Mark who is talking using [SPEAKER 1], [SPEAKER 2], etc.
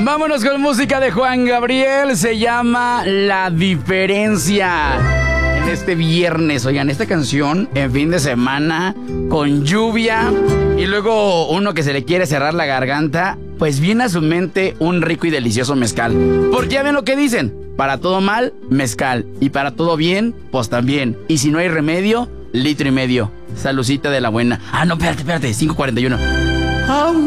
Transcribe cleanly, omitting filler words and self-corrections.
[SPEAKER 1] Vámonos con música de Juan Gabriel. Se llama La Diferencia. En este viernes, oigan, esta canción en fin de semana, con lluvia y luego uno que se le quiere cerrar la garganta, pues viene a su mente un rico y delicioso mezcal. Porque ya ven lo que dicen, para todo mal, mezcal, y para todo bien, pues también. Y si no hay remedio, litro y medio. Salucita de la buena. Ah, no, espérate, 5:41.